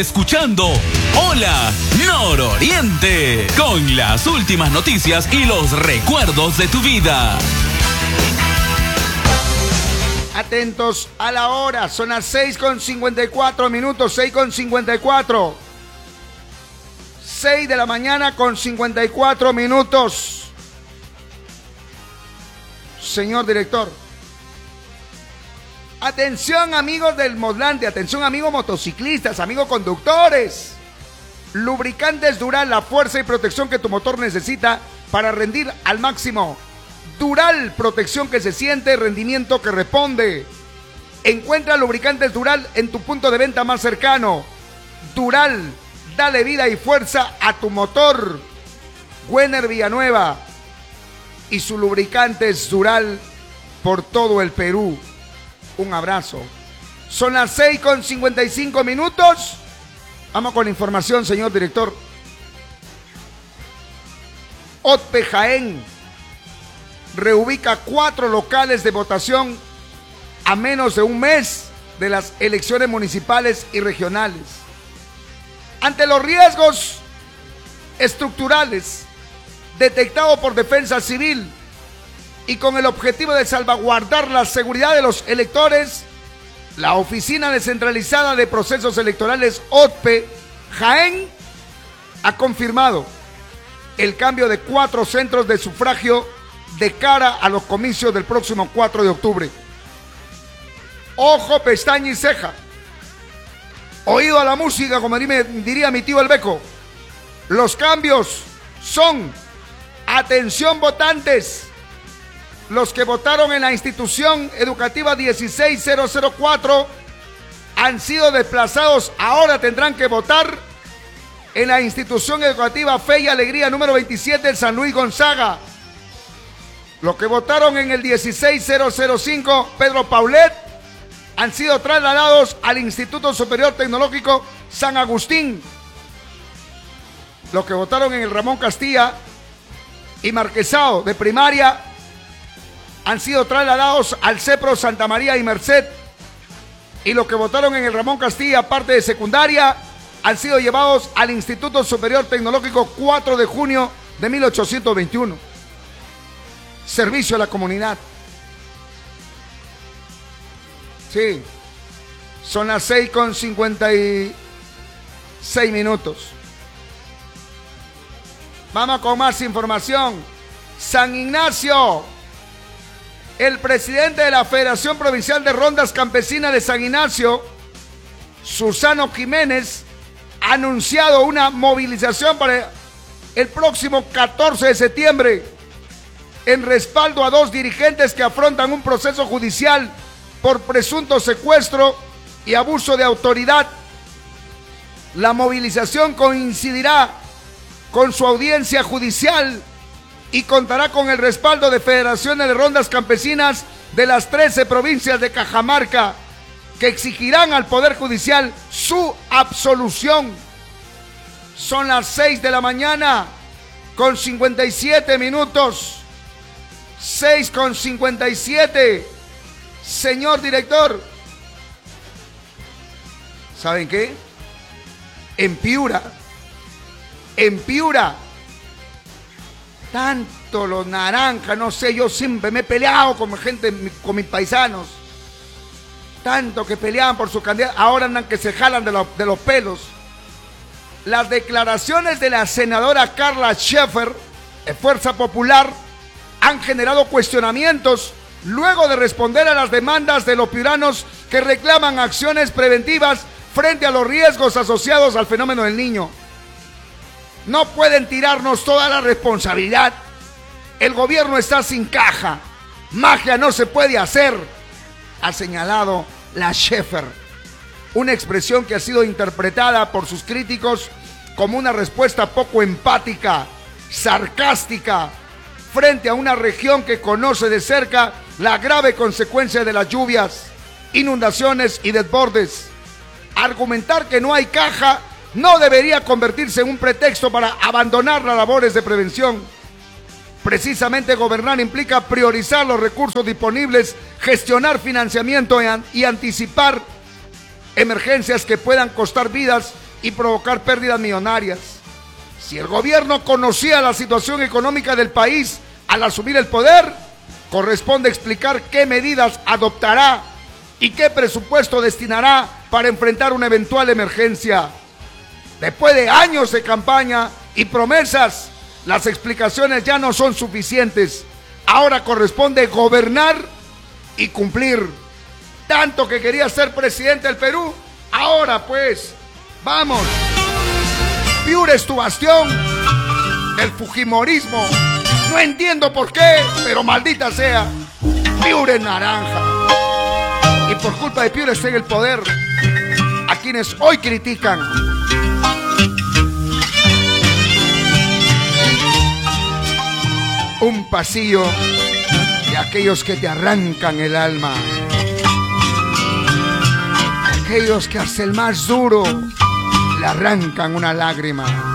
Escuchando Hola Nororiente, con las últimas noticias y los recuerdos de tu vida. Atentos a la hora, son las 6:54 minutos, 6:54. 6 de la mañana con 54 minutos. Señor director. Atención amigos del Moslante, atención amigos motociclistas, amigos conductores. Lubricantes Dural, la fuerza y protección que tu motor necesita para rendir al máximo. Dural, protección que se siente, rendimiento que responde. Encuentra lubricantes Dural en tu punto de venta más cercano. Dural, dale vida y fuerza a tu motor. Güener Villanueva y su lubricantes Dural por todo el Perú. Un abrazo. Son las 6:55 minutos. Vamos con la información, señor director. OTPE Jaén reubica 4 locales de votación a menos de un mes de las elecciones municipales y regionales. Ante los riesgos estructurales detectados por Defensa Civil y con el objetivo de salvaguardar la seguridad de los electores, la Oficina Descentralizada de Procesos Electorales OTPE Jaén ha confirmado el cambio de 4 centros de sufragio de cara a los comicios del próximo 4 de octubre. Ojo, pestaña y ceja. Oído a la música, como diría mi tío el Beco. Los cambios son, atención votantes, los que votaron en la institución educativa 16004 han sido desplazados, ahora tendrán que votar en la institución educativa Fe y Alegría número 27 en San Luis Gonzaga. Los que votaron en el 16005 Pedro Paulet han sido trasladados al Instituto Superior Tecnológico San Agustín. Los que votaron en el Ramón Castilla y Marquesado de primaria han sido trasladados al CEPRO Santa María y Merced. Y los que votaron en el Ramón Castilla, parte de secundaria, han sido llevados al Instituto Superior Tecnológico 4 de junio de 1821. Servicio a la comunidad. Sí, son las 6:56 minutos. Vamos con más información. San Ignacio. El presidente de la Federación Provincial de Rondas Campesinas de San Ignacio, Susano Jiménez, ha anunciado una movilización para el próximo 14 de septiembre en respaldo a 2 dirigentes que afrontan un proceso judicial por presunto secuestro y abuso de autoridad. La movilización coincidirá con su audiencia judicial y contará con el respaldo de federaciones de rondas campesinas de las 13 provincias de Cajamarca, que exigirán al Poder Judicial su absolución. Son las 6 de la mañana con 57 minutos. 6:57. Señor director, ¿saben qué? En Piura, tanto los naranjas, no sé, yo siempre me he peleado con gente, con mis paisanos, tanto que peleaban por su candidato, ahora andan que se jalan de los pelos. Las declaraciones de la senadora Carla Schaefer, de Fuerza Popular, han generado cuestionamientos luego de responder a las demandas de los piuranos que reclaman acciones preventivas frente a los riesgos asociados al fenómeno del Niño. No pueden tirarnos toda la responsabilidad. El gobierno está sin caja. Magia no se puede hacer, ha señalado la Schaefer. Una expresión que ha sido interpretada por sus críticos como una respuesta poco empática, sarcástica, frente a una región que conoce de cerca la grave consecuencia de las lluvias, inundaciones y desbordes. Argumentar que no hay caja no debería convertirse en un pretexto para abandonar las labores de prevención. Precisamente gobernar implica priorizar los recursos disponibles, gestionar financiamiento y anticipar emergencias que puedan costar vidas y provocar pérdidas millonarias. Si el gobierno conocía la situación económica del país al asumir el poder, corresponde explicar qué medidas adoptará y qué presupuesto destinará para enfrentar una eventual emergencia. Después de años de campaña y promesas, las explicaciones ya no son suficientes. Ahora corresponde gobernar y cumplir. Tanto que quería ser presidente del Perú, ahora pues, vamos. Piura es tu bastión del fujimorismo. No entiendo por qué, pero maldita sea, Piura es naranja. Y por culpa de Piura está en el poder a quienes hoy critican. Un pasillo de aquellos que te arrancan el alma. Aquellos que hasta el más duro le arrancan una lágrima.